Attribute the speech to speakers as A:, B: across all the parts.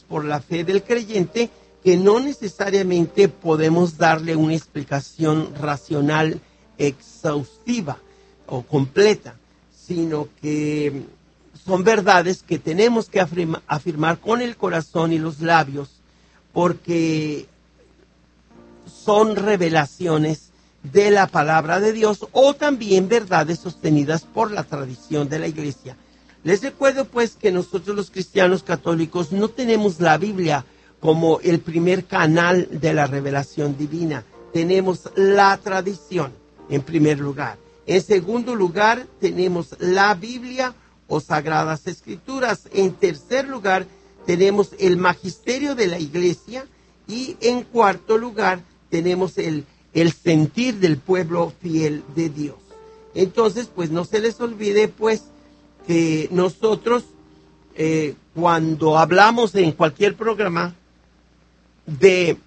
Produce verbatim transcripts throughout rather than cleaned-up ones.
A: por la fe del creyente, que no necesariamente podemos darle una explicación racional exhaustiva o completa, sino que son verdades que tenemos que afirma, afirmar con el corazón y los labios, porque son revelaciones de la palabra de Dios o también verdades sostenidas por la tradición de la iglesia. Les recuerdo pues que nosotros los cristianos católicos no tenemos la Biblia como el primer canal de la revelación divina. Tenemos la tradición en primer lugar. En segundo lugar tenemos la Biblia o Sagradas Escrituras. En tercer lugar tenemos el magisterio de la iglesia y en cuarto lugar tenemos el, el sentir del pueblo fiel de Dios. Entonces, pues no se les olvide pues que nosotros eh, cuando hablamos en cualquier programa de,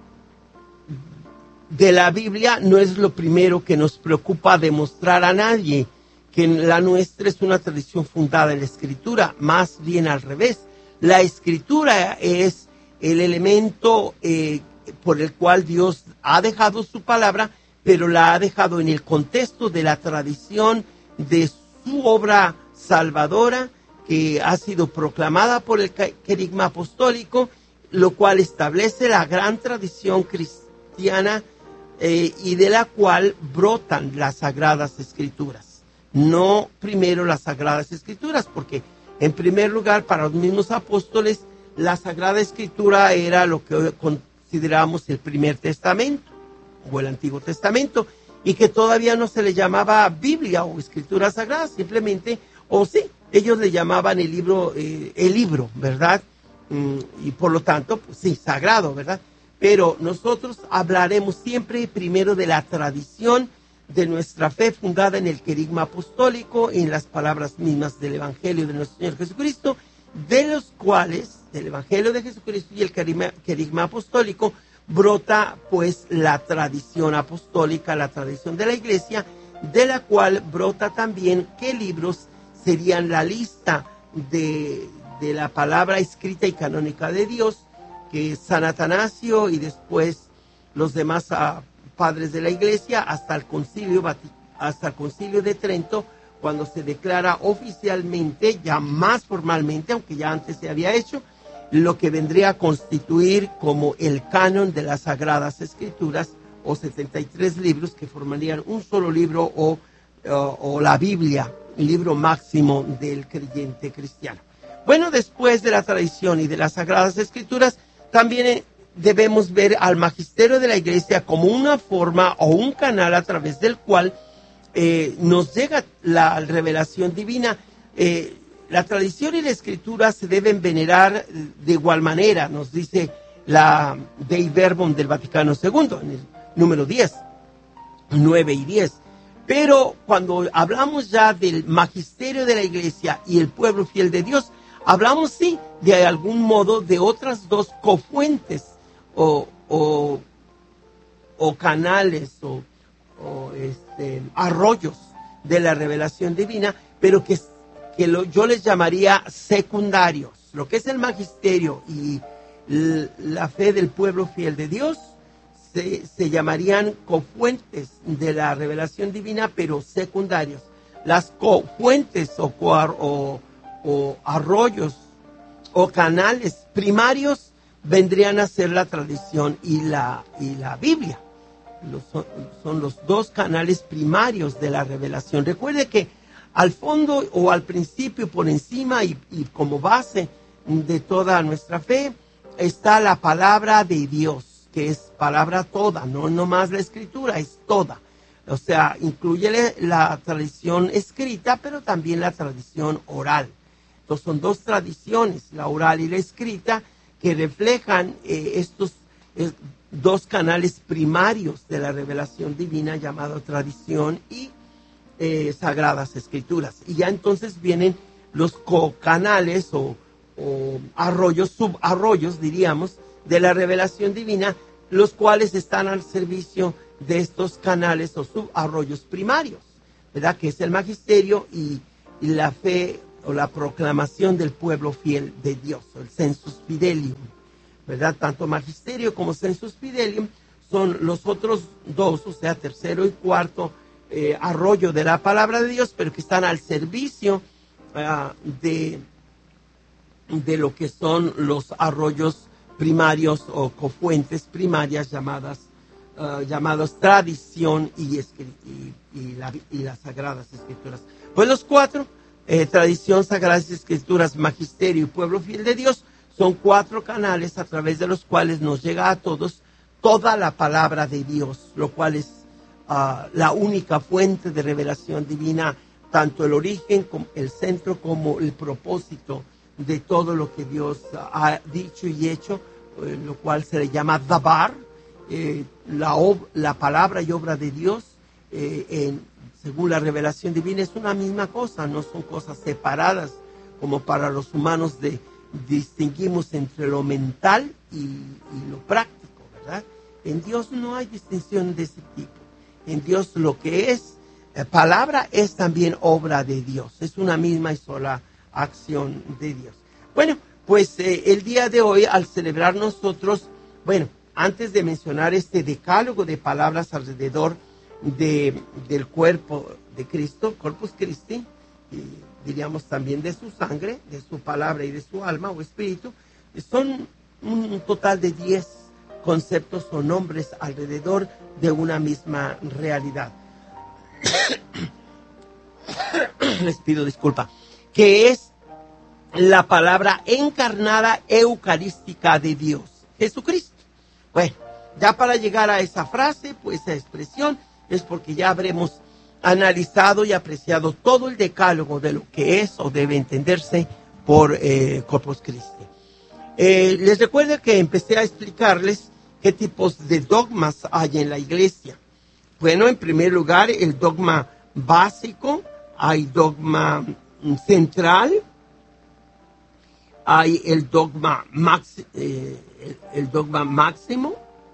A: de la Biblia, no es lo primero que nos preocupa demostrar a nadie que la nuestra es una tradición fundada en la Escritura, más bien al revés. La Escritura es el elemento eh, por el cual Dios ha dejado su palabra, pero la ha dejado en el contexto de la tradición de su obra salvadora, que ha sido proclamada por el querigma apostólico, lo cual establece la gran tradición cristiana eh, y de la cual brotan las Sagradas Escrituras. No primero las Sagradas Escrituras, porque en primer lugar para los mismos apóstoles la Sagrada Escritura era lo que hoy consideramos el primer testamento o el Antiguo Testamento, y que todavía no se le llamaba Biblia o Escritura Sagrada, simplemente, o sí, ellos le llamaban el libro, eh, el libro, ¿verdad? Y por lo tanto, pues sí, sagrado, ¿verdad? Pero nosotros hablaremos siempre primero de la tradición de nuestra fe fundada en el querigma apostólico, en las palabras mismas del Evangelio de nuestro Señor Jesucristo, de los cuales, del Evangelio de Jesucristo y el querigma, querigma apostólico, brota pues la tradición apostólica, la tradición de la iglesia, de la cual brota también qué libros serían la lista de... de la palabra escrita y canónica de Dios, que San Atanasio y después los demás uh, padres de la iglesia hasta el concilio hasta el concilio de Trento, cuando se declara oficialmente, ya más formalmente, aunque ya antes se había hecho, lo que vendría a constituir como el canon de las Sagradas Escrituras, o setenta y tres libros que formarían un solo libro o, uh, o la Biblia, el libro máximo del creyente cristiano. Bueno, después de la tradición y de las Sagradas Escrituras, también debemos ver al magisterio de la iglesia como una forma o un canal a través del cual eh, nos llega la revelación divina. Eh, la tradición y la escritura se deben venerar de igual manera, nos dice la Dei Verbum del Vaticano segundo, en el número diez, nueve y diez. Pero cuando hablamos ya del magisterio de la iglesia y el pueblo fiel de Dios, hablamos, sí, de algún modo de otras dos cofuentes o, o, o canales o, o este, arroyos de la revelación divina, pero que, que lo, yo les llamaría secundarios. Lo que es el magisterio y l, la fe del pueblo fiel de Dios se, se llamarían cofuentes de la revelación divina, pero secundarios. Las cofuentes o, o o arroyos o canales primarios vendrían a ser la tradición y la, y la Biblia. Los, son, son los dos canales primarios de la revelación. Recuerde que al fondo o al principio, por encima y, y como base de toda nuestra fe, está la palabra de Dios, que es palabra toda, no nomás la escritura, es toda. O sea, incluye la tradición escrita, pero también la tradición oral. Entonces son dos tradiciones, la oral y la escrita, que reflejan eh, estos eh, dos canales primarios de la revelación divina, llamado tradición y eh, Sagradas Escrituras. Y ya entonces vienen los co-canales o, o arroyos, subarroyos, diríamos, de la revelación divina, los cuales están al servicio de estos canales o subarroyos primarios, ¿verdad? Que es el magisterio y, y la fe o la proclamación del pueblo fiel de Dios, el sensus fidelium, ¿verdad? Tanto magisterio como sensus fidelium son los otros dos, o sea, tercero y cuarto eh, arroyo de la palabra de Dios, pero que están al servicio uh, de, de lo que son los arroyos primarios o cofuentes primarias llamadas uh, llamados tradición y, y, y, la, y las sagradas escrituras. Pues los cuatro, eh, tradición, sagradas escrituras, magisterio y pueblo fiel de Dios, son cuatro canales a través de los cuales nos llega a todos toda la palabra de Dios, lo cual es uh, la única fuente de revelación divina, tanto el origen, como el centro, como el propósito de todo lo que Dios ha dicho y hecho, eh, lo cual se le llama Dabar, eh, la, ob- la palabra y obra de Dios, eh, en, según la revelación divina, es una misma cosa, no son cosas separadas, como para los humanos de, distinguimos entre lo mental y, y lo práctico, ¿verdad? En Dios no hay distinción de ese tipo. En Dios lo que es eh, palabra es también obra de Dios, es una misma y sola acción de Dios. Bueno, pues eh, el día de hoy, al celebrar nosotros, bueno, antes de mencionar este decálogo de palabras alrededor de, del cuerpo de Cristo, Corpus Christi, y diríamos también de su sangre, de su palabra y de su alma o espíritu, son un total de diez conceptos o nombres alrededor de una misma realidad. Les pido disculpa. Que es la palabra encarnada eucarística de Dios, Jesucristo. Bueno, ya para llegar a esa frase, pues esa expresión, es porque ya habremos analizado y apreciado todo el decálogo de lo que es o debe entenderse por eh, Corpus Christi. Eh, les recuerdo que empecé a explicarles qué tipos de dogmas hay en la iglesia. Bueno, en primer lugar, el dogma básico, hay dogma central, hay el dogma, max, eh, el, el dogma máximo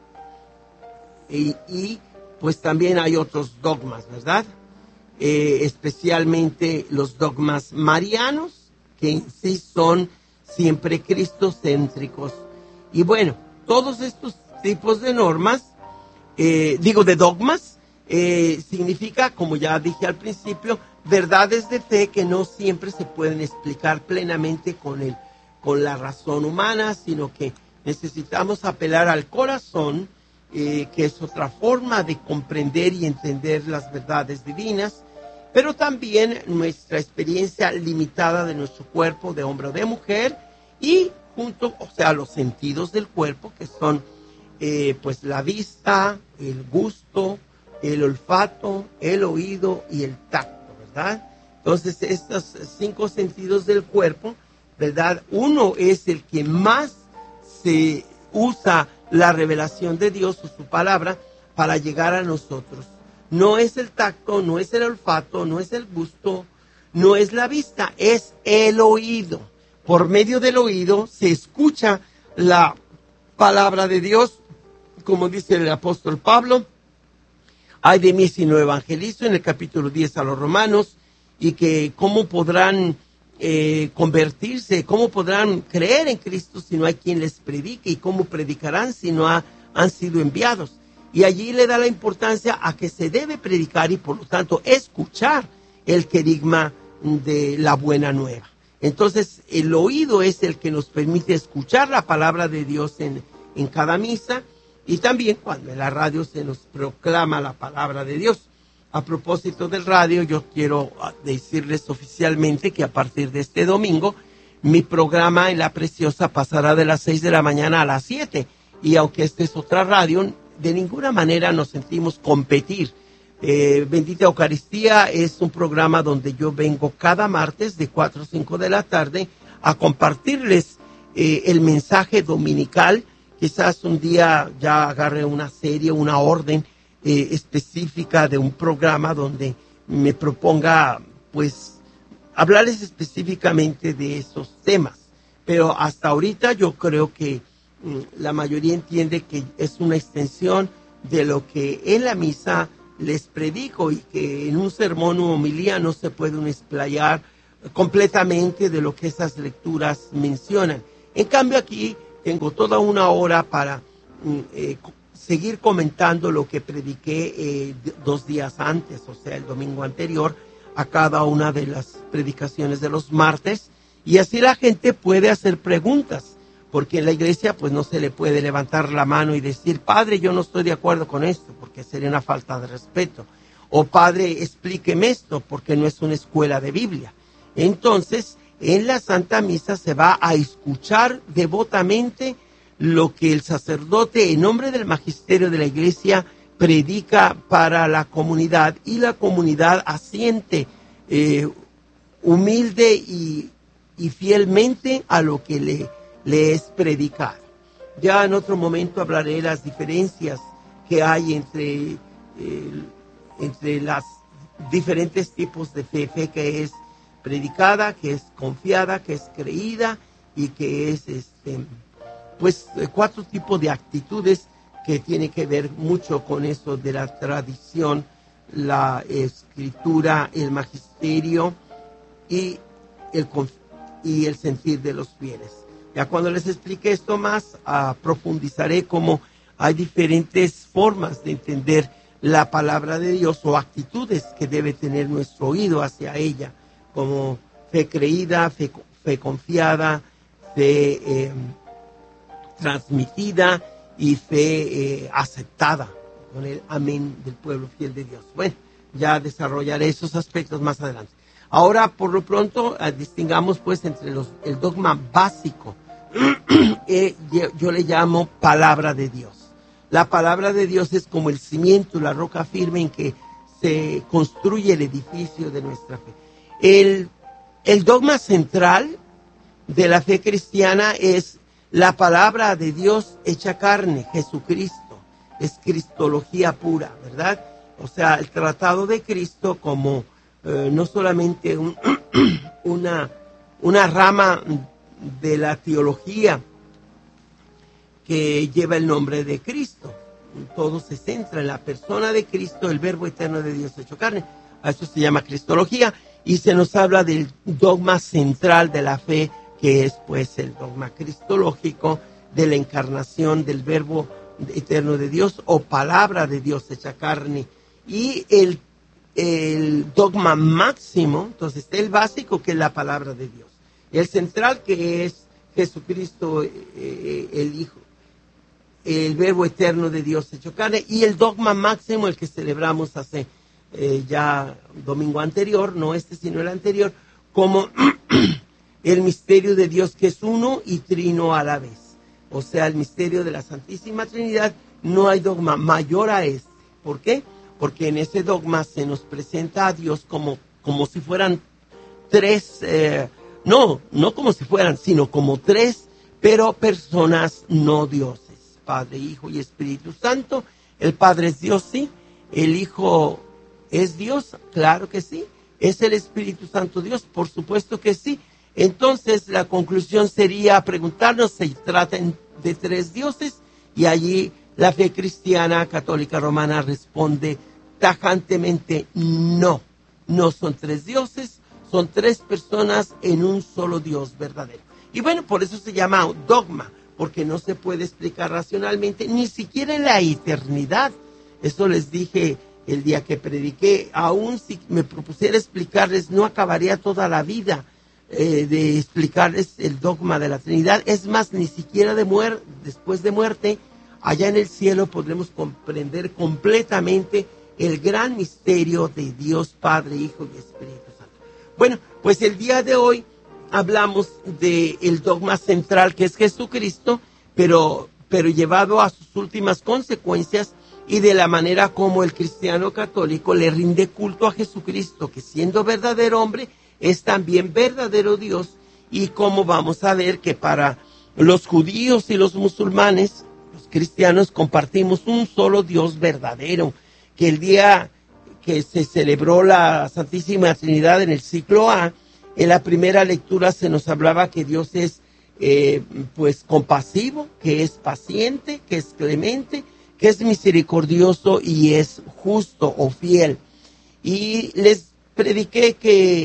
A: y, y pues también hay otros dogmas, ¿verdad? Eh, especialmente los dogmas marianos, que en sí son siempre cristocéntricos. Y bueno, todos estos tipos de normas, eh, digo de dogmas, eh, significa, como ya dije al principio, verdades de fe que no siempre se pueden explicar plenamente con, el, con la razón humana, sino que necesitamos apelar al corazón, eh, que es otra forma de comprender y entender las verdades divinas, pero también nuestra experiencia limitada de nuestro cuerpo de hombre o de mujer, y junto, o sea, los sentidos del cuerpo, que son eh, pues la vista, el gusto, el olfato, el oído y el tacto, ¿verdad? Entonces, estos cinco sentidos del cuerpo, ¿verdad? Uno es el que más se usa la revelación de Dios o su palabra para llegar a nosotros. No es el tacto, no es el olfato, no es el gusto, no es la vista, es el oído. Por medio del oído se escucha la palabra de Dios, como dice el apóstol Pablo, ay de mí si no evangelizo, en el capítulo diez a los Romanos, y que cómo podrán eh, convertirse, cómo podrán creer en Cristo si no hay quien les predique, y cómo predicarán si no ha, han sido enviados. Y allí le da la importancia a que se debe predicar y por lo tanto escuchar el querigma de la buena nueva. Entonces el oído es el que nos permite escuchar la palabra de Dios en, en cada misa, y también cuando en la radio se nos proclama la palabra de Dios. A propósito del radio, yo quiero decirles oficialmente que a partir de este domingo, mi programa en La Preciosa pasará de las seis de la mañana a las siete. Y aunque esta es otra radio, de ninguna manera nos sentimos competir. Eh, Bendita Eucaristía es un programa donde yo vengo cada martes de cuatro a cinco de la tarde a compartirles eh, el mensaje dominical. Quizás un día ya agarre una serie, una orden eh, específica de un programa donde me proponga, pues, hablarles específicamente de esos temas. Pero hasta ahorita yo creo que mm, la mayoría entiende que es una extensión de lo que en la misa les predico, y que en un sermón u homilía no se puede uno explayar completamente de lo que esas lecturas mencionan. En cambio aquí tengo toda una hora para eh, seguir comentando lo que prediqué eh, dos días antes, o sea, el domingo anterior, a cada una de las predicaciones de los martes, y así la gente puede hacer preguntas, porque en la iglesia pues no se le puede levantar la mano y decir, padre, yo no estoy de acuerdo con esto, porque sería una falta de respeto, o padre, explíqueme esto, porque no es una escuela de Biblia. Entonces, en la Santa Misa se va a escuchar devotamente lo que el sacerdote, en nombre del magisterio de la iglesia, predica para la comunidad, y la comunidad asiente eh, humilde y, y fielmente a lo que le, le es predicado. Ya en otro momento hablaré de las diferencias que hay entre, eh, entre los diferentes tipos de fe, fe que es predicada, que es confiada, que es creída y que es este pues cuatro tipos de actitudes que tiene que ver mucho con eso de la tradición, la escritura, el magisterio y el, y el sentir de los fieles. Ya cuando les explique esto más, uh, profundizaré cómo hay diferentes formas de entender la palabra de Dios o actitudes que debe tener nuestro oído hacia ella, como fe creída, fe, fe confiada, fe eh, transmitida y fe eh, aceptada, con el amén del pueblo fiel de Dios. Bueno, ya desarrollaré esos aspectos más adelante. Ahora, por lo pronto, eh, distingamos pues entre los, el dogma básico, eh, yo, yo le llamo palabra de Dios. La palabra de Dios es como el cimiento, la roca firme en que se construye el edificio de nuestra fe. El, el dogma central de la fe cristiana es la palabra de Dios hecha carne, Jesucristo. Es cristología pura, ¿verdad? O sea, el tratado de Cristo como eh, no solamente un, una, una rama de la teología que lleva el nombre de Cristo. Todo se centra en la persona de Cristo, el verbo eterno de Dios hecho carne. A eso se llama cristología, y se nos habla del dogma central de la fe, que es pues el dogma cristológico de la encarnación del verbo eterno de Dios o palabra de Dios hecha carne. Y el, el dogma máximo, entonces el básico, que es la palabra de Dios. El central, que es Jesucristo, eh, el Hijo, el verbo eterno de Dios hecho carne. Y el dogma máximo, el que celebramos hace eh, ya domingo anterior, no este sino el anterior, como el misterio de Dios, que es uno y trino a la vez. O sea, el misterio de la Santísima Trinidad. No hay dogma mayor a este. ¿Por qué? Porque en ese dogma se nos presenta a Dios como, como si fueran tres, eh, no, no como si fueran, sino como tres, pero personas no dioses. Padre, Hijo y Espíritu Santo. El Padre es Dios, sí. El Hijo es Dios, claro que sí. ¿Es el Espíritu Santo Dios? Por supuesto que sí. Entonces la conclusión sería preguntarnos si tratan de tres dioses, y allí la fe cristiana católica romana responde tajantemente no, no son tres dioses, son tres personas en un solo Dios verdadero. Y bueno, por eso se llama dogma, porque no se puede explicar racionalmente, ni siquiera en la eternidad. Eso les dije el día que prediqué. Aún si me propusiera explicarles, no acabaría toda la vida Eh, de explicarles el dogma de la Trinidad. Es más, ni siquiera de muer- después de muerte, allá en el cielo podremos comprender completamente el gran misterio de Dios Padre, Hijo y Espíritu Santo. Bueno, pues el día de hoy hablamos del dogma central, que es Jesucristo, pero, pero llevado a sus últimas consecuencias, y de la manera como el cristiano católico le rinde culto a Jesucristo, que siendo verdadero hombre, es también verdadero Dios, y como vamos a ver que para los judíos y los musulmanes, los cristianos, compartimos un solo Dios verdadero, que el día que se celebró la Santísima Trinidad en el ciclo A, en la primera lectura se nos hablaba que Dios es eh, pues compasivo, que es paciente, que es clemente, que es misericordioso y es justo o fiel. Y les prediqué que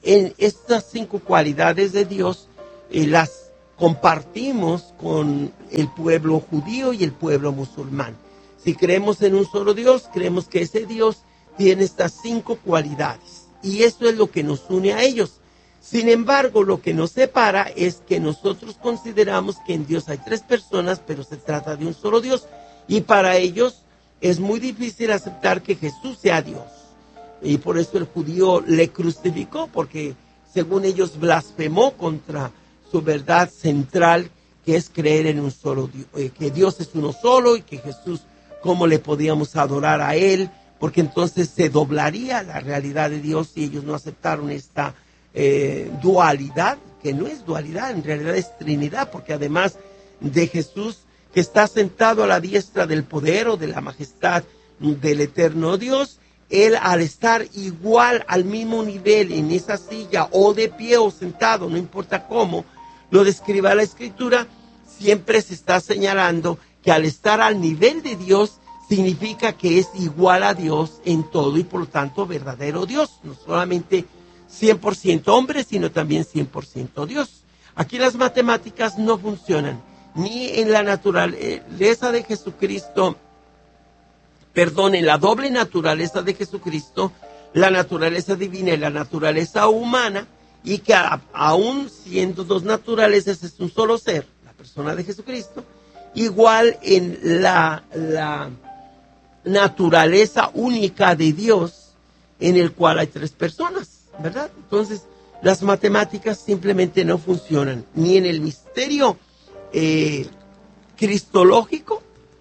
A: en estas cinco cualidades de Dios eh, las compartimos con el pueblo judío y el pueblo musulmán. Si creemos en un solo Dios, creemos que ese Dios tiene estas cinco cualidades y eso es lo que nos une a ellos. Sin embargo, lo que nos separa es que nosotros consideramos que en Dios hay tres personas, pero se trata de un solo Dios. Y para ellos es muy difícil aceptar que Jesús sea Dios. Y por eso el judío le crucificó, porque según ellos blasfemó contra su verdad central, que es creer en un solo Dios, eh, que Dios es uno solo y que Jesús, ¿cómo le podíamos adorar a Él? Porque entonces se doblaría la realidad de Dios y ellos no aceptaron esta Eh, dualidad, que no es dualidad, en realidad es Trinidad, porque además de Jesús, que está sentado a la diestra del poder o de la majestad del eterno Dios, Él al estar igual al mismo nivel en esa silla, o de pie o sentado, no importa cómo lo describa la Escritura, siempre se está señalando que al estar al nivel de Dios, significa que es igual a Dios en todo y por lo tanto verdadero Dios, no solamente cien por ciento hombre, sino también cien por ciento Dios. Aquí las matemáticas no funcionan, ni en la naturaleza de Jesucristo, perdón, en la doble naturaleza de Jesucristo, la naturaleza divina y la naturaleza humana, y que a, aún siendo dos naturalezas es un solo ser, la persona de Jesucristo, igual en la, la naturaleza única de Dios, en el cual hay tres personas, ¿verdad? Entonces, las matemáticas simplemente no funcionan, ni en el misterio eh, cristológico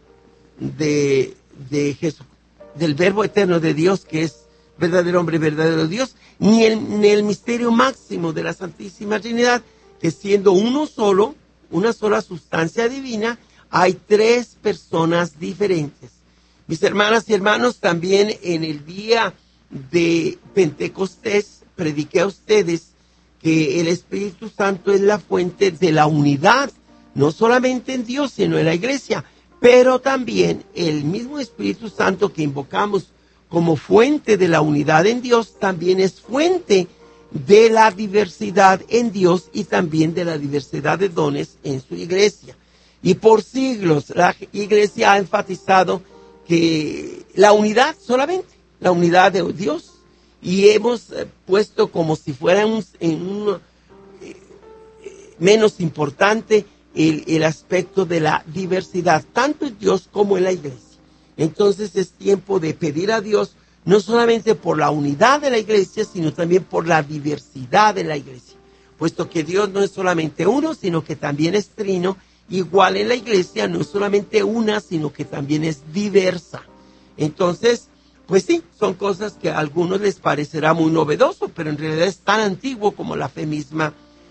A: de, de Jesús, del verbo eterno de Dios, que es verdadero hombre y verdadero Dios, ni en el misterio máximo de la Santísima Trinidad, que siendo uno solo, una sola sustancia divina, hay tres personas diferentes. Mis hermanas y hermanos, también en el día de Pentecostés, prediqué a ustedes que el Espíritu Santo es la fuente de la unidad, no solamente en Dios, sino en la iglesia, pero también el mismo Espíritu Santo que invocamos como fuente de la unidad en Dios, también es fuente de la diversidad en Dios y también de la diversidad de dones en su iglesia. Y por siglos la iglesia ha enfatizado que la unidad solamente, la unidad de Dios, y hemos eh, puesto como si fuera un, en un eh, menos importante el, el aspecto de la diversidad, tanto en Dios como en la iglesia. Entonces es tiempo de pedir a Dios, no solamente por la unidad de la iglesia, sino también por la diversidad de la iglesia, puesto que Dios no es solamente uno, sino que también es trino, igual en la iglesia no es solamente una, sino que también es diversa. Entonces, pues sí, son cosas que a algunos les parecerá muy novedoso, pero en realidad es tan antiguo como la fe misma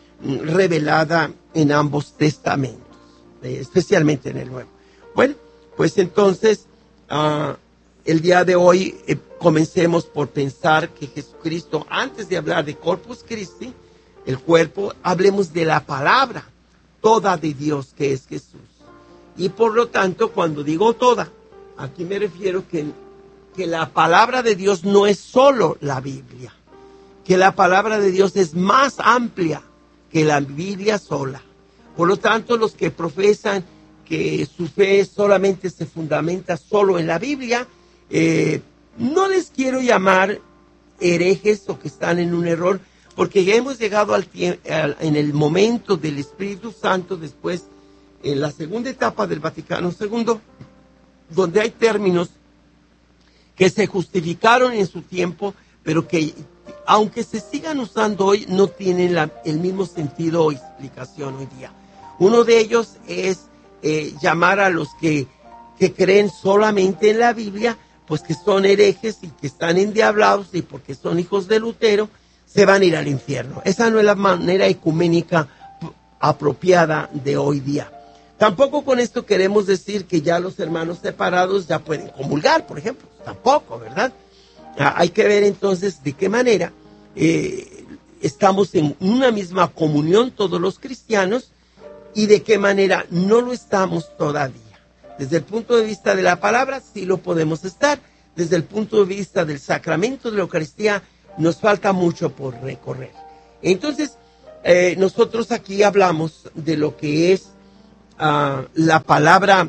A: revelada en ambos testamentos, especialmente en el Nuevo. Bueno, pues entonces, uh, el día de hoy eh, comencemos por pensar que Jesucristo, antes de hablar de Corpus Christi, el cuerpo, hablemos de la palabra, toda de Dios, que es Jesús. Y por lo tanto, cuando digo toda, aquí me refiero que que la palabra de Dios no es solo la Biblia, que la palabra de Dios es más amplia que la Biblia sola. Por lo tanto, los que profesan que su fe solamente se fundamenta solo en la Biblia, eh, no les quiero llamar herejes o que están en un error, porque ya hemos llegado al al, en el momento del Espíritu Santo, después en la segunda etapa del Vaticano segundo, donde hay términos que se justificaron en su tiempo, pero que aunque se sigan usando hoy, no tienen la, el mismo sentido o explicación hoy día. Uno de ellos es eh, llamar a los que, que creen solamente en la Biblia, pues que son herejes y que están endiablados y porque son hijos de Lutero, se van a ir al infierno. Esa no es la manera ecuménica apropiada de hoy día. Tampoco con esto queremos decir que ya los hermanos separados ya pueden comulgar, por ejemplo. Tampoco, ¿verdad? Ah, hay que ver entonces de qué manera eh, estamos en una misma comunión todos los cristianos y de qué manera no lo estamos todavía. Desde el punto de vista de la palabra, sí lo podemos estar. Desde el punto de vista del sacramento de la Eucaristía, nos falta mucho por recorrer. Entonces, eh, nosotros aquí hablamos de lo que es uh, la palabra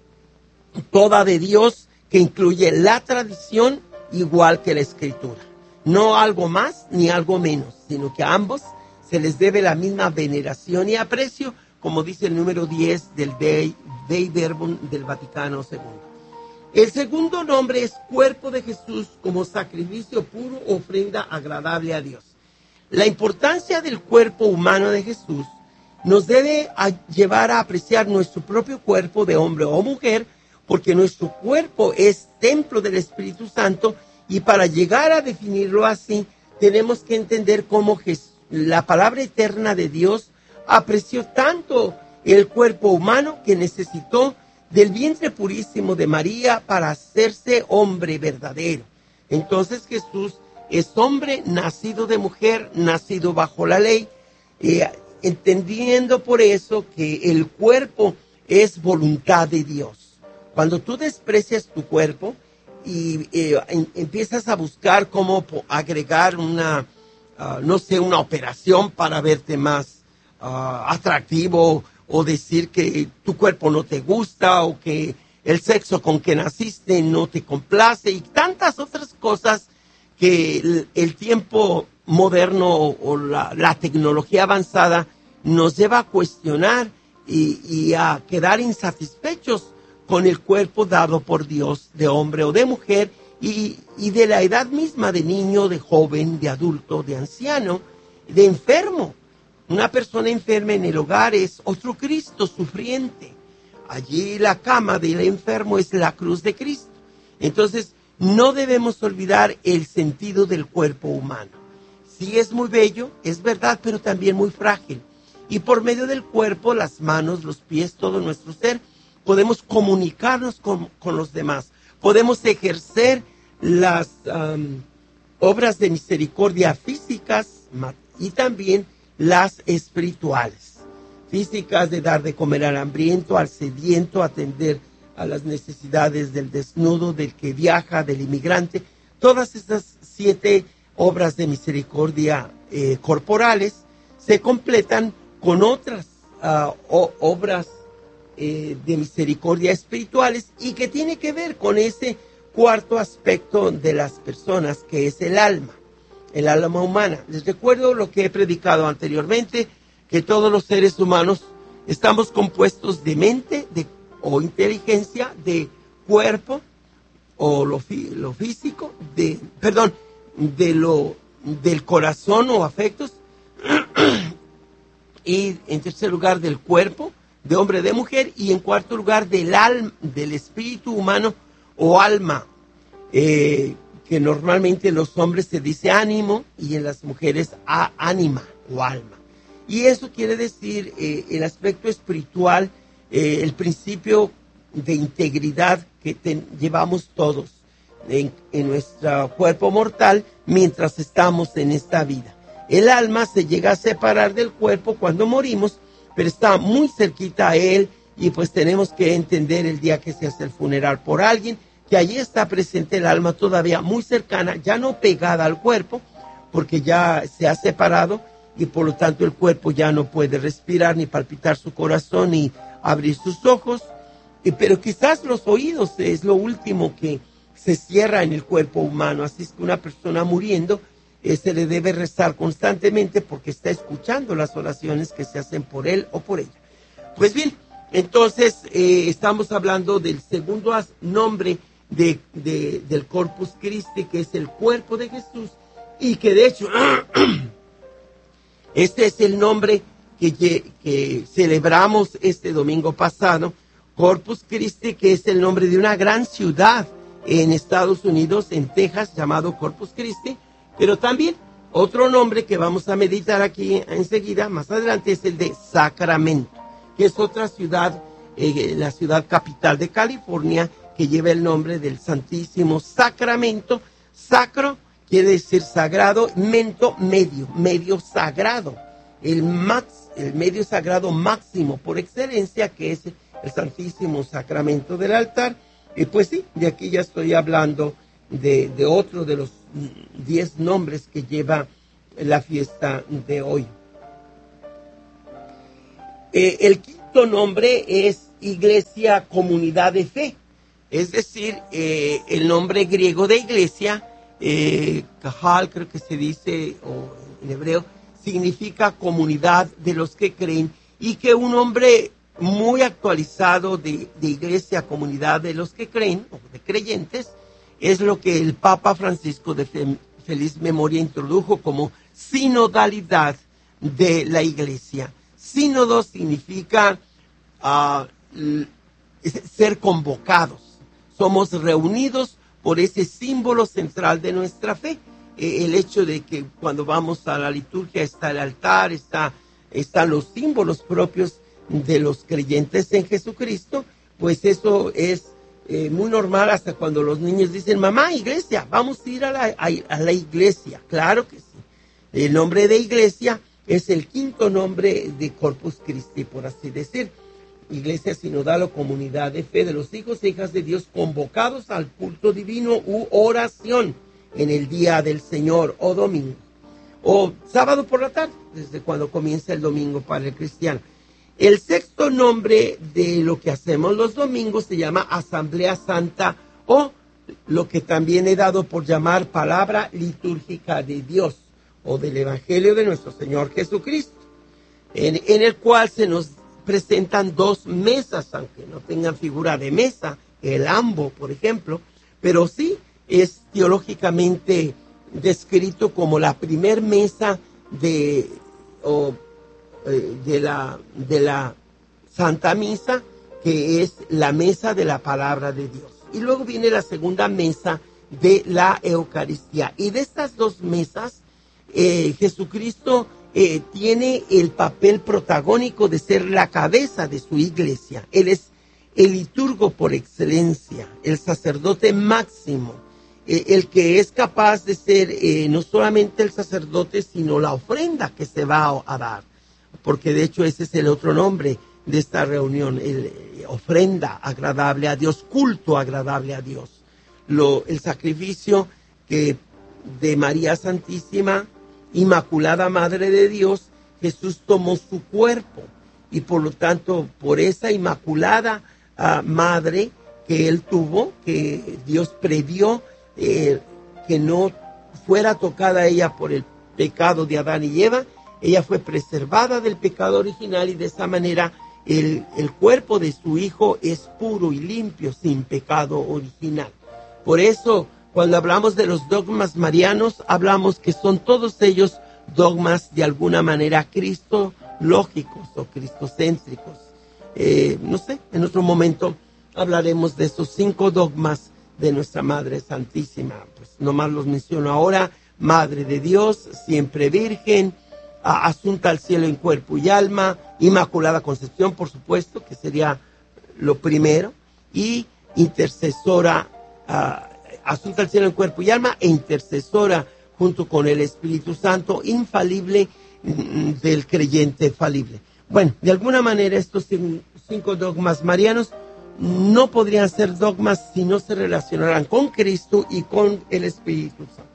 A: toda de Dios, que incluye la tradición igual que la escritura. No algo más ni algo menos, sino que a ambos se les debe la misma veneración y aprecio, como dice el número diez del Dei, Dei Verbum del Vaticano segundo. El segundo nombre es cuerpo de Jesús como sacrificio puro, ofrenda agradable a Dios. La importancia del cuerpo humano de Jesús nos debe a llevar a apreciar nuestro propio cuerpo de hombre o mujer, porque nuestro cuerpo es templo del Espíritu Santo, y para llegar a definirlo así, tenemos que entender cómo Jesús, la palabra eterna de Dios, apreció tanto el cuerpo humano que necesitó del vientre purísimo de María para hacerse hombre verdadero. Entonces Jesús es hombre nacido de mujer, nacido bajo la ley, eh, entendiendo por eso que el cuerpo es voluntad de Dios. Cuando tú desprecias tu cuerpo y eh, en, empiezas a buscar cómo agregar una, uh, no sé, una operación para verte más uh, atractivo, o decir que tu cuerpo no te gusta, o que el sexo con que naciste no te complace, y tantas otras cosas que el, el tiempo moderno o la, la tecnología avanzada nos lleva a cuestionar y, y a quedar insatisfechos con el cuerpo dado por Dios, de hombre o de mujer, y, y de la edad misma, de niño, de joven, de adulto, de anciano, de enfermo. Una persona enferma en el hogar es otro Cristo sufriente. Allí la cama del enfermo es la cruz de Cristo. Entonces, no debemos olvidar el sentido del cuerpo humano. Sí es muy bello, es verdad, pero también muy frágil. Y por medio del cuerpo, las manos, los pies, todo nuestro ser, podemos comunicarnos con, con los demás. Podemos ejercer las um, obras de misericordia físicas y también las espirituales. Físicas, de dar de comer al hambriento, al sediento, atender a las necesidades del desnudo, del que viaja, del inmigrante. Todas estas siete obras de misericordia eh, corporales se completan con otras uh, o, obras eh, de misericordia espirituales, y que tiene que ver con ese cuarto aspecto de las personas, que es el alma, el alma humana. Les recuerdo lo que he predicado anteriormente, que todos los seres humanos estamos compuestos de mente, de o inteligencia, de cuerpo, o lo, lo físico, de, perdón, de lo, del corazón o afectos, y en tercer lugar del cuerpo, de hombre, de mujer, y en cuarto lugar del alma, del espíritu humano o alma, eh, que normalmente en los hombres se dice ánimo y en las mujeres a, ánima o alma. Y eso quiere decir eh, el aspecto espiritual, eh, el principio de integridad que ten, llevamos todos en, en nuestro cuerpo mortal mientras estamos en esta vida. El alma se llega a separar del cuerpo cuando morimos, pero está muy cerquita a él, y pues tenemos que entender el día que se hace el funeral por alguien, que allí está presente el alma todavía muy cercana, ya no pegada al cuerpo, porque ya se ha separado, y por lo tanto el cuerpo ya no puede respirar, ni palpitar su corazón, ni abrir sus ojos, pero quizás los oídos es lo último que se cierra en el cuerpo humano. Así es que una persona muriendo eh, se le debe rezar constantemente, porque está escuchando las oraciones que se hacen por él o por ella. Pues bien, entonces eh, estamos hablando del segundo nombre de, de, del Corpus Christi, que es el cuerpo de Jesús, y que de hecho este es el nombre que, que celebramos este domingo pasado. Corpus Christi, que es el nombre de una gran ciudad en Estados Unidos, en Texas, llamado Corpus Christi, pero también otro nombre que vamos a meditar aquí enseguida, más adelante, es el de Sacramento, que es otra ciudad, eh, la ciudad capital de California, que lleva el nombre del Santísimo Sacramento. Sacro quiere decir sagrado, mento, medio, medio sagrado, el, max, el medio sagrado máximo por excelencia, que es el Santísimo Sacramento del altar. Y pues sí, de aquí ya estoy hablando de, de otro de los diez nombres que lleva la fiesta de hoy. Eh, el quinto nombre es Iglesia Comunidad de Fe, es decir, eh, el nombre griego de iglesia, eh, kahal creo que se dice, o en hebreo, significa comunidad de los que creen, y que un nombre muy actualizado de, de iglesia, comunidad de los que creen, o de creyentes, es lo que el Papa Francisco de fe, feliz memoria introdujo como sinodalidad de la iglesia. Sínodo significa uh, ser convocados. Somos reunidos por ese símbolo central de nuestra fe. Eh, el hecho de que cuando vamos a la liturgia está el altar, está, están los símbolos propios de los creyentes en Jesucristo, pues eso es eh, muy normal hasta cuando los niños dicen, mamá, iglesia, vamos a ir a la, a, a la iglesia. Claro que sí. El nombre de iglesia es el quinto nombre de Corpus Christi, por así decir. Iglesia sinodal o comunidad de fe de los hijos e hijas de Dios convocados al culto divino u oración en el día del Señor o domingo. O sábado por la tarde, desde cuando comienza el domingo para el cristiano. El sexto nombre de lo que hacemos los domingos se llama Asamblea Santa, o lo que también he dado por llamar palabra litúrgica de Dios, o del Evangelio de nuestro Señor Jesucristo, en, en el cual se nos presentan dos mesas, aunque no tengan figura de mesa, el ambo, por ejemplo, pero sí es teológicamente descrito como la primer mesa de, o, eh, de, la, de la Santa Misa, que es la mesa de la palabra de Dios. Y luego viene la segunda mesa de la Eucaristía. Y de estas dos mesas, eh, Jesucristo Eh, tiene el papel protagónico de ser la cabeza de su iglesia. Él es el liturgo por excelencia, el sacerdote máximo, eh, el que es capaz de ser eh, no solamente el sacerdote, sino la ofrenda que se va a, a dar, porque de hecho ese es el otro nombre de esta reunión, el, eh, ofrenda agradable a Dios, culto agradable a Dios. Lo, el sacrificio que de María Santísima, Inmaculada Madre de Dios, Jesús tomó su cuerpo, y por lo tanto, por esa Inmaculada uh, Madre que él tuvo, que Dios previó eh, que no fuera tocada ella por el pecado de Adán y Eva, ella fue preservada del pecado original, y de esa manera el, el cuerpo de su Hijo es puro y limpio, sin pecado original. Por eso, cuando hablamos de los dogmas marianos, hablamos que son todos ellos dogmas de alguna manera cristológicos o cristocéntricos. Eh, no sé, en otro momento hablaremos de esos cinco dogmas de nuestra Madre Santísima. Pues nomás los menciono ahora: Madre de Dios, siempre virgen, asunta al cielo en cuerpo y alma, Inmaculada Concepción, por supuesto, que sería lo primero, y intercesora, uh, asunta al cielo en cuerpo y alma e intercesora junto con el Espíritu Santo, infalible mm, del creyente falible. Bueno, de alguna manera estos cinco dogmas marianos no podrían ser dogmas si no se relacionaran con Cristo y con el Espíritu Santo.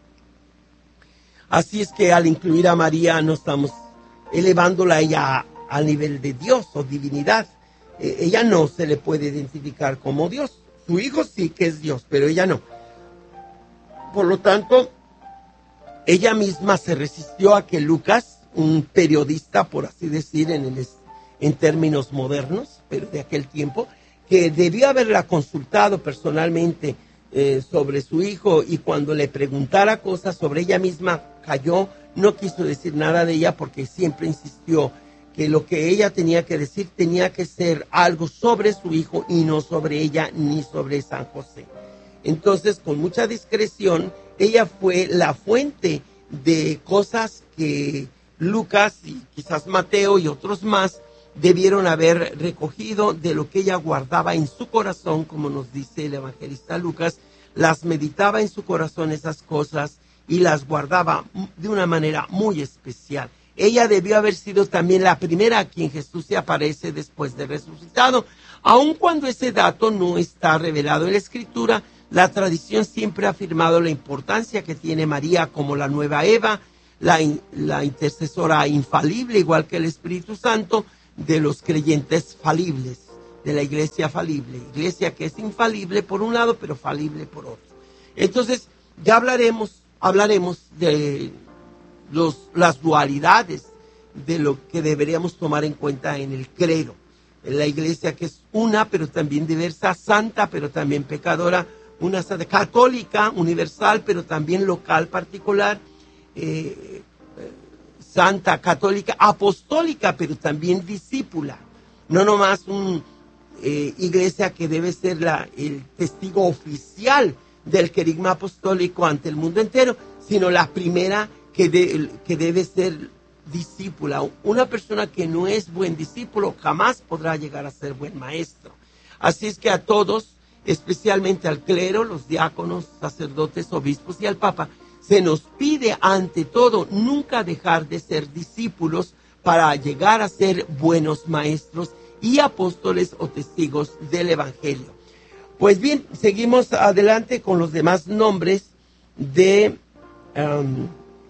A: Así es que al incluir a María no estamos elevándola a ella al nivel de Dios o divinidad. Eh, ella no se le puede identificar como Dios. Su hijo sí que es Dios, pero ella no. Por lo tanto, ella misma se resistió a que Lucas, un periodista, por así decir, en, el, en términos modernos, pero de aquel tiempo, que debió haberla consultado personalmente eh, sobre su hijo, y cuando le preguntara cosas sobre ella misma, cayó, no quiso decir nada de ella, porque siempre insistió que lo que ella tenía que decir tenía que ser algo sobre su hijo y no sobre ella ni sobre San José. Entonces, con mucha discreción, ella fue la fuente de cosas que Lucas y quizás Mateo y otros más debieron haber recogido de lo que ella guardaba en su corazón, como nos dice el evangelista Lucas. Las meditaba en su corazón esas cosas y las guardaba de una manera muy especial. Ella debió haber sido también la primera a quien Jesús se aparece después de resucitado. Aun cuando ese dato no está revelado en la Escritura, la tradición siempre ha afirmado la importancia que tiene María como la nueva Eva, la, la intercesora infalible, igual que el Espíritu Santo, de los creyentes falibles, de la iglesia falible, iglesia que es infalible por un lado, pero falible por otro. Entonces, ya hablaremos, hablaremos de los, las dualidades de lo que deberíamos tomar en cuenta en el credo. En la iglesia que es una, pero también diversa, santa, pero también pecadora, una santa, católica, universal, pero también local, particular, eh, santa, católica, apostólica, pero también discípula. No nomás una eh, iglesia que debe ser la, el testigo oficial del querigma apostólico ante el mundo entero, sino la primera que, de, que debe ser discípula. Una persona que no es buen discípulo jamás podrá llegar a ser buen maestro. Así es que a todos, especialmente al clero, los diáconos, sacerdotes, obispos y al papa, se nos pide ante todo nunca dejar de ser discípulos para llegar a ser buenos maestros y apóstoles o testigos del Evangelio. Pues bien, seguimos adelante con los demás nombres de, um,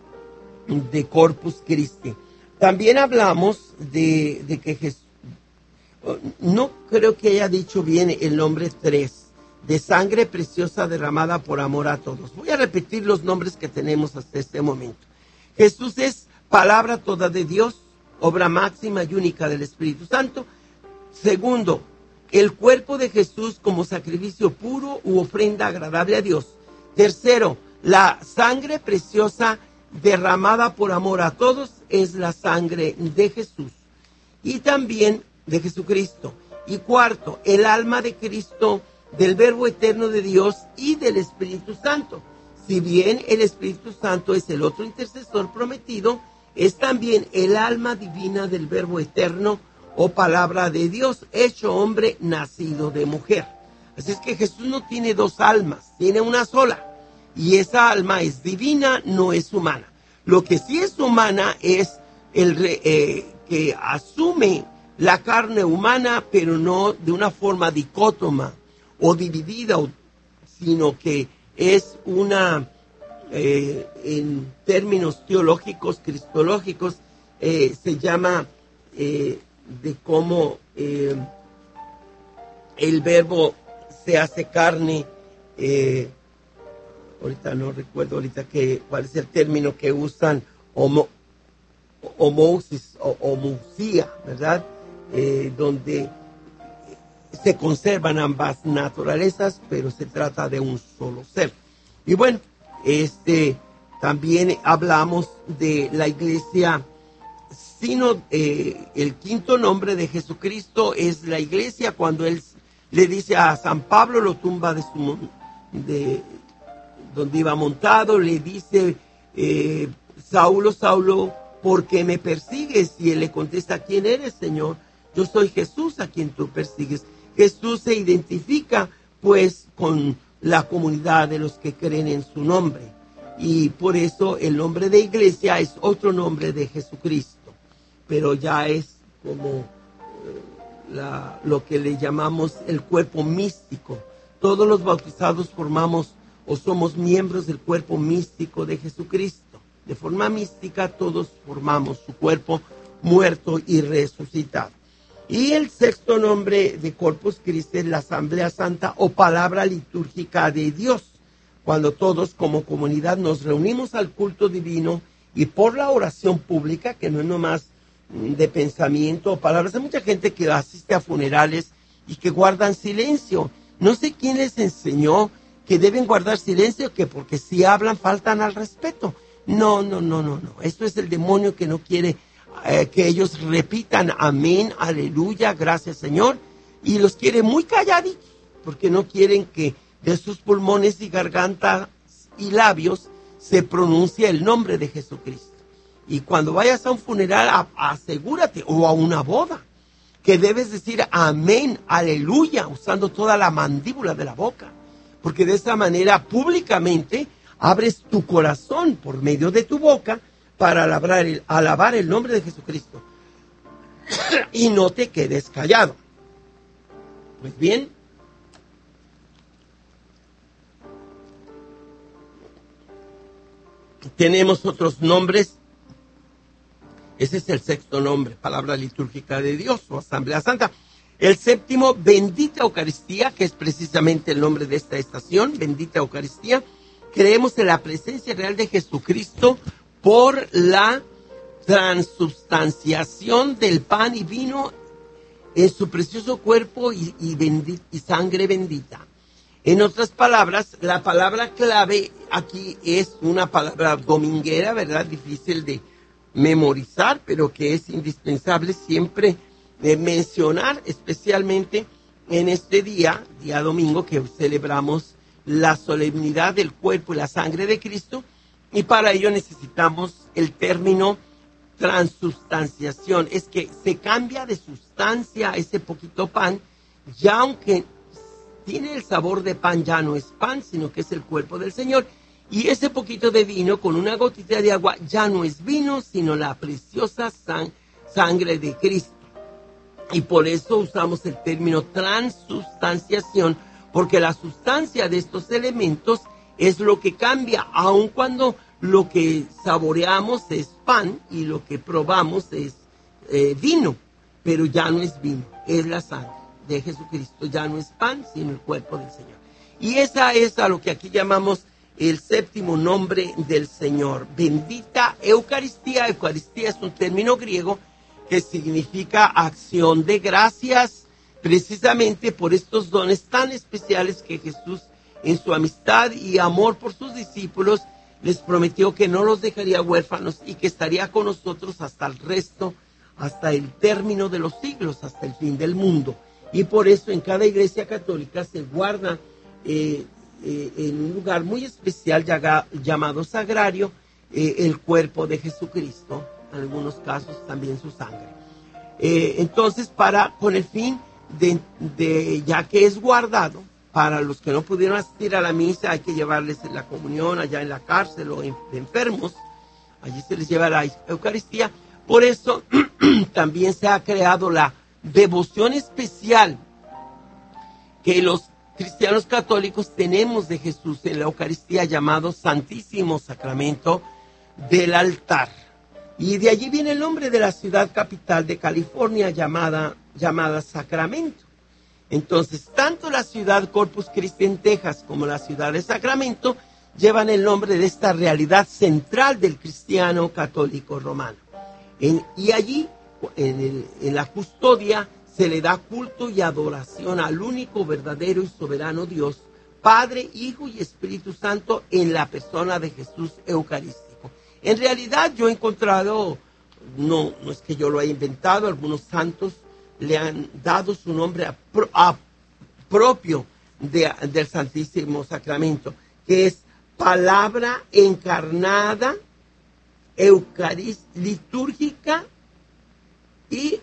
A: de Corpus Christi. También hablamos de, de que Jesús, no creo que haya dicho bien el nombre tres, de sangre preciosa derramada por amor a todos. Voy a repetir los nombres que tenemos hasta este momento. Jesús es palabra toda de Dios, obra máxima y única del Espíritu Santo. Segundo, el cuerpo de Jesús como sacrificio puro u ofrenda agradable a Dios. Tercero, la sangre preciosa derramada por amor a todos es la sangre de Jesús y también de Jesucristo. Y cuarto, el alma de Cristo, del Verbo eterno de Dios y del Espíritu Santo. Si bien el Espíritu Santo es el otro intercesor prometido, es también el alma divina del Verbo eterno o palabra de Dios, hecho hombre, nacido de mujer. Así es que Jesús no tiene dos almas, tiene una sola. Y esa alma es divina, no es humana. Lo que sí es humana es el eh, que asume la carne humana, pero no de una forma dicótoma o dividida, sino que es una, eh, en términos teológicos, cristológicos, eh, se llama eh, de cómo eh, el verbo se hace carne. Eh, ahorita no recuerdo ahorita que, cuál es el término que usan, homo, homosis o homousía, ¿verdad? Eh, donde se conservan ambas naturalezas, pero se trata de un solo ser. Y bueno, este también hablamos de la iglesia, sino eh, el quinto nombre de Jesucristo es la iglesia. Cuando él le dice a San Pablo, lo tumba de su de donde iba montado, le dice, eh, Saulo, Saulo, ¿por qué me persigues? Y él le contesta, ¿quién eres, Señor? Yo soy Jesús a quien tú persigues. Jesús se identifica pues con la comunidad de los que creen en su nombre, y por eso el nombre de iglesia es otro nombre de Jesucristo, pero ya es como eh, la, lo que le llamamos el cuerpo místico. Todos los bautizados formamos o somos miembros del cuerpo místico de Jesucristo. De forma mística todos formamos su cuerpo muerto y resucitado. Y el sexto nombre de Corpus Christi es la Asamblea Santa o palabra litúrgica de Dios, cuando todos como comunidad nos reunimos al culto divino y por la oración pública, que no es nomás de pensamiento o palabras. Hay mucha gente que asiste a funerales y que guardan silencio. No sé quién les enseñó que deben guardar silencio, que porque si hablan faltan al respeto. No, no, no, no, no. Esto es el demonio que no quiere Eh, que ellos repitan amén, aleluya, gracias Señor, y los quiere muy calladitos, porque no quieren que de sus pulmones y gargantas y labios se pronuncie el nombre de Jesucristo. Y cuando vayas a un funeral, a, asegúrate, o a una boda, que debes decir amén, aleluya, usando toda la mandíbula de la boca, porque de esa manera públicamente abres tu corazón por medio de tu boca para alabar el, alabar el nombre de Jesucristo. Y no te quedes callado. Pues bien, tenemos otros nombres Ese es el sexto nombre, palabra litúrgica de Dios o Asamblea Santa. El séptimo, bendita Eucaristía, que es precisamente el nombre de esta estación, bendita Eucaristía. Creemos en la presencia real de Jesucristo por la transubstanciación del pan y vino en su precioso cuerpo y, y, bendi- y sangre bendita. En otras palabras, la palabra clave aquí es una palabra dominguera, ¿verdad? Difícil de memorizar, pero que es indispensable siempre de mencionar, especialmente en este día, día domingo, que celebramos la solemnidad del cuerpo y la sangre de Cristo, y para ello necesitamos el término transubstanciación. Es que se cambia de sustancia ese poquito pan, ya aunque tiene el sabor de pan, ya no es pan, sino que es el cuerpo del Señor. Y ese poquito de vino con una gotita de agua ya no es vino, sino la preciosa sang- sangre de Cristo. Y por eso usamos el término transubstanciación, porque la sustancia de estos elementos es lo que cambia, aun cuando lo que saboreamos es pan y lo que probamos es eh, vino, pero ya no es vino, es la sangre de Jesucristo, ya no es pan, sino el cuerpo del Señor. Y esa es a lo que aquí llamamos el séptimo nombre del Señor, bendita Eucaristía. Eucaristía es un término griego que significa acción de gracias, precisamente por estos dones tan especiales que Jesús, en su amistad y amor por sus discípulos, les prometió que no los dejaría huérfanos y que estaría con nosotros hasta el resto, hasta el término de los siglos, hasta el fin del mundo. Y por eso en cada iglesia católica se guarda eh, eh, en un lugar muy especial llaga, llamado sagrario eh, el cuerpo de Jesucristo, en algunos casos también su sangre. Eh, entonces, para con el fin de, de, ya que es guardado, para los que no pudieron asistir a la misa, hay que llevarles la comunión allá en la cárcel o en, de enfermos, allí se les lleva la Eucaristía. Por eso también se ha creado la devoción especial que los cristianos católicos tenemos de Jesús en la Eucaristía, llamado Santísimo Sacramento del altar. Y de allí viene el nombre de la ciudad capital de California, llamada, llamada Sacramento. Entonces, tanto la ciudad Corpus Christi en Texas como la ciudad de Sacramento llevan el nombre de esta realidad central del cristiano católico romano. En, y allí, en, el, en la custodia, se le da culto y adoración al único verdadero y soberano Dios, Padre, Hijo y Espíritu Santo, en la persona de Jesús Eucarístico. En realidad, yo he encontrado, no, no es que yo lo haya inventado, algunos santos le han dado su nombre a, a, propio de, del Santísimo Sacramento, que es palabra encarnada, eucarist, litúrgica y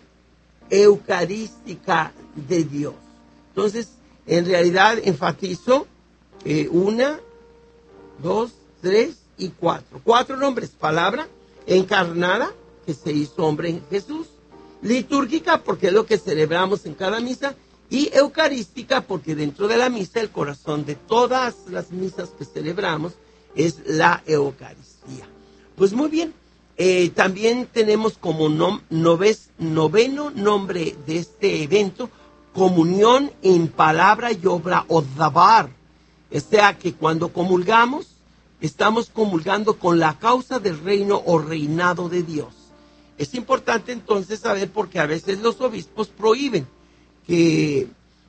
A: eucarística de Dios. Entonces, en realidad enfatizo eh, una, dos, tres y cuatro. Cuatro nombres: palabra encarnada, que se hizo hombre en Jesús; litúrgica, porque es lo que celebramos en cada misa; y eucarística, porque dentro de la misa, el corazón de todas las misas que celebramos es la Eucaristía. Pues muy bien, eh, también tenemos como nom- noves, noveno nombre de este evento, comunión en palabra y obra, o dabar. O sea que cuando comulgamos, estamos comulgando con la causa del reino o reinado de Dios. Es importante entonces saber, porque a veces los obispos prohíben que,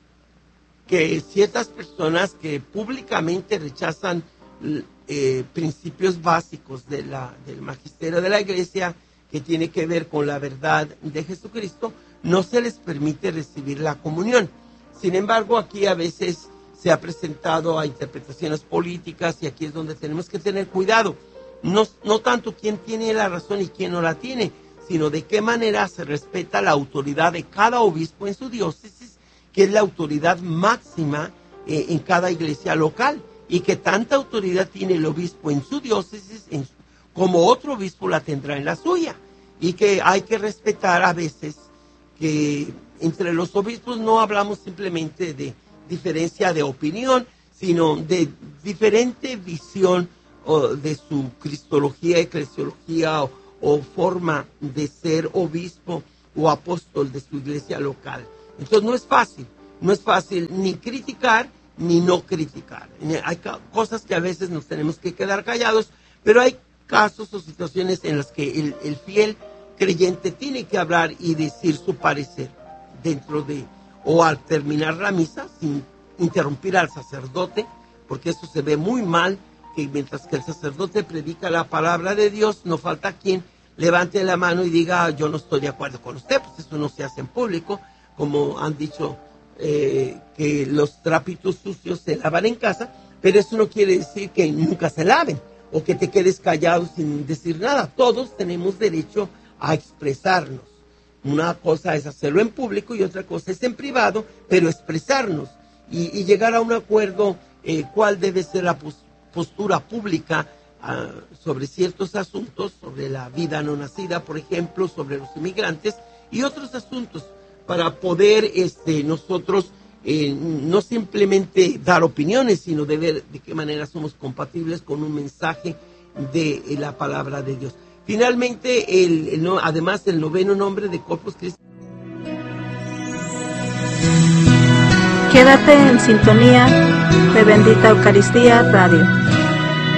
A: que ciertas personas que públicamente rechazan eh, principios básicos de la, del magisterio de la Iglesia, que tiene que ver con la verdad de Jesucristo, no se les permite recibir la comunión. Sin embargo, aquí a veces se ha presentado a interpretaciones políticas, y aquí es donde tenemos que tener cuidado. No, no tanto quién tiene la razón y quién no la tiene, sino de qué manera se respeta la autoridad de cada obispo en su diócesis, que es la autoridad máxima eh, en cada iglesia local, y que tanta autoridad tiene el obispo en su diócesis en, como otro obispo la tendrá en la suya, y que hay que respetar a veces que entre los obispos no hablamos simplemente de diferencia de opinión, sino de diferente visión o de su cristología, eclesiología o, o forma de ser obispo o apóstol de su iglesia local. Entonces no es fácil, no es fácil ni criticar ni no criticar. Hay cosas que a veces nos tenemos que quedar callados, pero hay casos o situaciones en las que el, el fiel creyente tiene que hablar y decir su parecer dentro de, o al terminar la misa, sin interrumpir al sacerdote, porque eso se ve muy mal, que mientras que el sacerdote predica la palabra de Dios, no falta quien levante la mano y diga, yo no estoy de acuerdo con usted, pues eso no se hace en público, como han dicho eh, que los trapitos sucios se lavan en casa, pero eso no quiere decir que nunca se laven, o que te quedes callado sin decir nada. Todos tenemos derecho a expresarnos. Una cosa es hacerlo en público y otra cosa es en privado, pero expresarnos y, y llegar a un acuerdo eh, cuál debe ser la postura postura pública uh, sobre ciertos asuntos, sobre la vida no nacida, por ejemplo, sobre los inmigrantes y otros asuntos, para poder este, nosotros eh, no simplemente dar opiniones, sino de ver de qué manera somos compatibles con un mensaje de eh, la palabra de Dios. Finalmente, el, el, no, además, el noveno nombre de Corpus Christi.
B: Quédate en sintonía de Bendita Eucaristía Radio.